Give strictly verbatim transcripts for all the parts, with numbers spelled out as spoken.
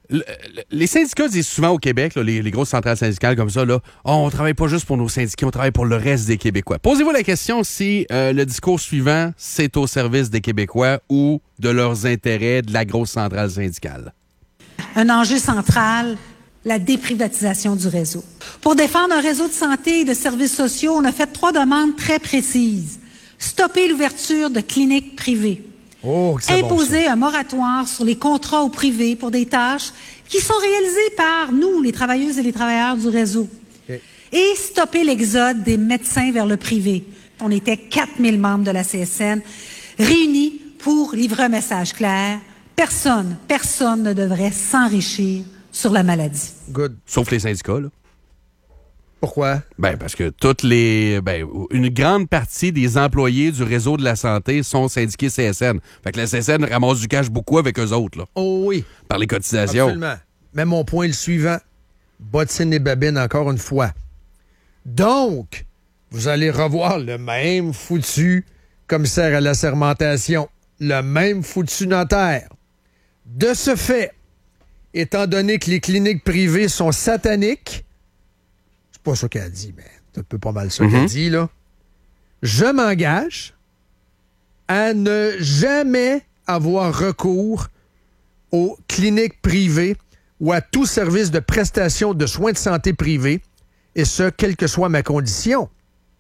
le, le, les syndicats disent souvent au Québec, là, les, les grosses centrales syndicales comme ça, là, oh, on travaille pas juste pour nos syndiqués, on travaille pour le reste des Québécois. Posez-vous la question si euh, le discours suivant, c'est au service des Québécois ou de leurs intérêts de la grosse centrale syndicale. Un enjeu central, la déprivatisation du réseau. Pour défendre un réseau de santé et de services sociaux, on a fait trois demandes très précises. Stopper l'ouverture de cliniques privées. Oh, c'est Imposer bon, un moratoire sur les contrats au privé pour des tâches qui sont réalisées par nous, les travailleuses et les travailleurs du réseau. Okay. Et stopper l'exode des médecins vers le privé. On était quatre mille membres de la C S N réunis pour livrer un message clair. Personne, personne ne devrait s'enrichir sur la maladie. Good. Sauf les syndicats, là. Pourquoi? Ben, parce que toutes les. Ben, une grande partie des employés du réseau de la santé sont syndiqués C S N. Fait que la C S N ramasse du cash beaucoup avec eux autres, là. Oh oui. Par les cotisations. Absolument. Mais mon point est le suivant. Bottine et babine, encore une fois. Donc, vous allez revoir le même foutu commissaire à la sermentation, le même foutu notaire. De ce fait, étant donné que les cliniques privées sont sataniques, c'est pas ça qu'elle a dit, mais c'est un peu pas mal ça mm-hmm. qu'elle dit, là. Je m'engage à ne jamais avoir recours aux cliniques privées ou à tout service de prestation de soins de santé privés, et ce, quelle que soit ma condition.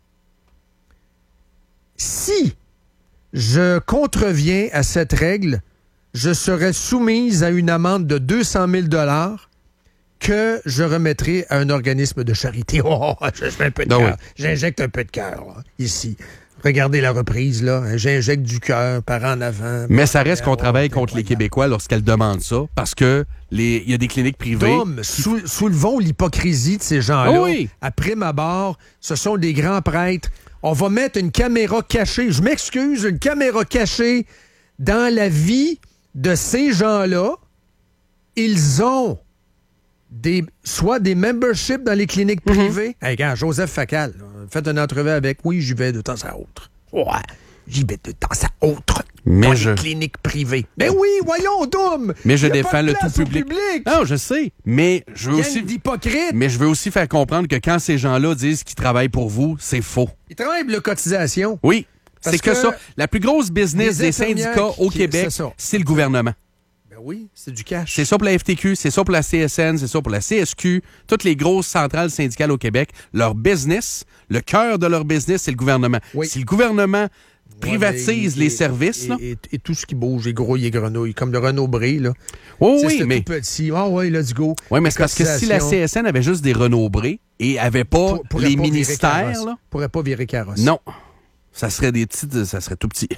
Si je contreviens à cette règle, je serai soumise à une amende de deux cent mille dollars que je remettrai à un organisme de charité. Oh, je mets un peu de cœur. J'injecte un peu de cœur, là, ici. Regardez la reprise, là. J'injecte du cœur par en avant. Mais ça reste qu'on travaille contre les Québécois lorsqu'elles demandent ça, parce que les il y a des cliniques privées. Tom, sou, soulevons l'hypocrisie de ces gens-là. Oh oui. À prime abord, ce sont des grands prêtres. On va mettre une caméra cachée, je m'excuse, une caméra cachée dans la vie de ces gens-là. Ils ont des soit des memberships dans les cliniques privées. Mm-hmm. Hey, regarde, Joseph Facal, là, faites une entrevue avec. Oui, j'y vais de temps à autre. Ouais, j'y vais de temps à autre. Mais dans je... les cliniques privées. Mais oui, voyons, Dom! Mais je défends le tout public. public. Non, je sais. Mais je veux Quel aussi. d'hypocrite! Mais je veux aussi faire comprendre que quand ces gens-là disent qu'ils travaillent pour vous, c'est faux. Ils travaillent pour la cotisation. Oui. Parce c'est que, que ça. La plus grosse business des syndicats au qui, Québec, c'est, c'est le gouvernement. Ben oui, c'est du cash. C'est ça pour la F T Q, c'est ça pour la C S N, c'est ça pour la C S Q. Toutes les grosses centrales syndicales au Québec, leur business, le cœur de leur business, c'est le gouvernement. Oui. Si le gouvernement privatise ouais, les et, services, et, là. Et, et, et tout ce qui bouge, les gros, les grenouilles, comme le Renaud-Bré, là. Oh, c'est oui, ce mais... tout petit. Ah oui, let's go. Oui, mais c'est parce que si la C S N avait juste des Renaud-Bré et avait pas pour, les pas ministères, là. Pourrait pas virer carrosse. Non. Ça serait des petites, ça serait tout petit.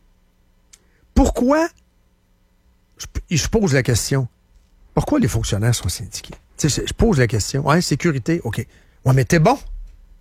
Pourquoi, je, je pose la question, pourquoi les fonctionnaires sont syndiqués? Tu sais, je pose la question. Ouais, sécurité, OK. Ouais, mais t'es bon.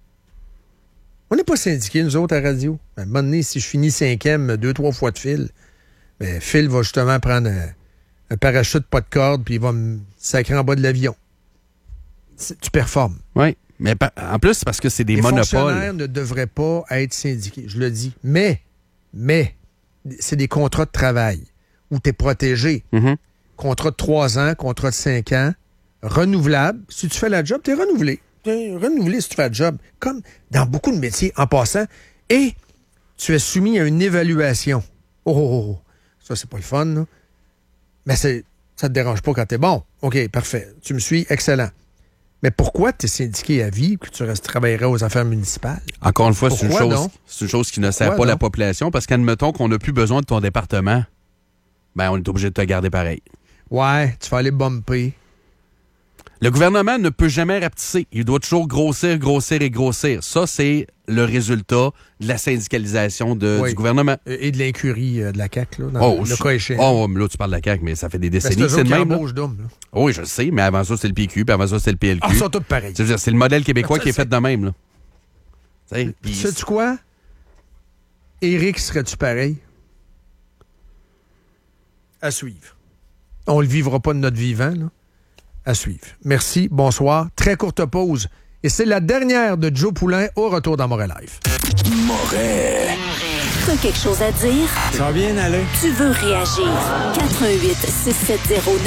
On n'est pas syndiqués, nous autres, à la radio. À un moment donné, si je finis cinquième deux, trois fois de fil, ben, Phil va justement prendre un, un parachute pas de corde puis il va me sacrer en bas de l'avion. C'est, tu performes. Oui. Mais en plus, c'est parce que c'est des les monopoles. Les fonctionnaires ne devraient pas être syndiqués, je le dis. Mais, mais, c'est des contrats de travail où tu es protégé. Mm-hmm. Contrat de trois ans, contrat de cinq ans, renouvelable. Si tu fais la job, tu es renouvelé. Tu es renouvelé si tu fais la job. Comme dans beaucoup de métiers, en passant. Et tu es soumis à une évaluation. Oh, oh, oh. Ça, c'est pas le fun, là. Mais c'est, ça te dérange pas quand t'es bon. OK, parfait. Tu me suis, excellent. Mais pourquoi tu es syndiqué à vie et que tu restes travaillerais aux affaires municipales? Encore une fois, c'est une, chose, c'est une chose qui ne sert pourquoi pas non? la population parce qu'admettons qu'on n'a plus besoin de ton département, ben on est obligé de te garder pareil. Ouais, tu vas aller bumper. Le gouvernement ne peut jamais rapetisser. Il doit toujours grossir, grossir et grossir. Ça, c'est le résultat de la syndicalisation de, oui. du gouvernement. Et de l'incurie de la C A Q, là, dans oh, le, le cas échéant. Oh, là, tu parles de la C A Q, mais ça fait des décennies ben, que c'est le même. D'homme, oui, je le sais, mais avant ça, c'était le P Q, puis avant ça, c'était le P L Q. Ah, ils sont tous pareils. C'est, c'est le modèle québécois qui est fait de même, là. Pis... Sais-tu quoi? Éric, serais-tu pareil? À suivre. On le vivra pas de notre vivant, là. À suivre. Merci, bonsoir. Très courte pause. Et c'est la dernière de Joe Poulain au retour dans Montréal Live. Montréal. T'as quelque chose à dire? Ça va bien aller. Tu veux réagir? quatre un huit six sept zéro